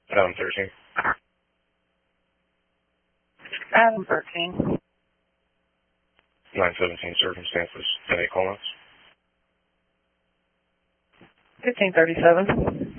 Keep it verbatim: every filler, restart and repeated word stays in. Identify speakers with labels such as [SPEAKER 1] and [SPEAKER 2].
[SPEAKER 1] Adam thirteen.
[SPEAKER 2] Adam thirteen.
[SPEAKER 1] nine seventeen circumstances. Any comments?
[SPEAKER 2] fifteen thirty-seven.